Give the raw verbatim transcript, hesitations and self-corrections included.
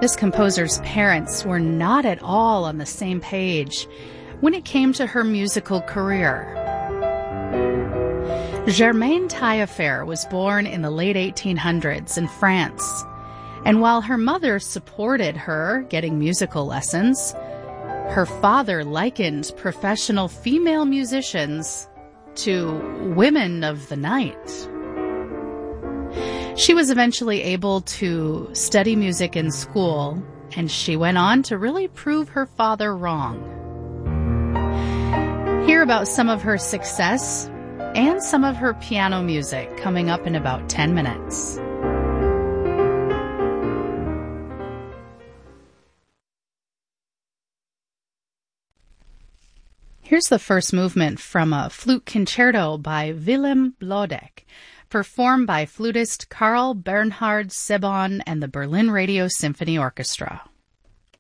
This composer's parents were not at all on the same page when it came to her musical career. Germaine Taillefer was born in the late eighteen hundreds in France, and while her mother supported her getting musical lessons, her father likened professional female musicians to women of the night. She was eventually able to study music in school, and she went on to really prove her father wrong. Hear about some of her success and some of her piano music coming up in about ten minutes. Here's the first movement from a flute concerto by Willem Bloedek, performed by flutist Carl Bernhard Sebon and the Berlin Radio Symphony Orchestra.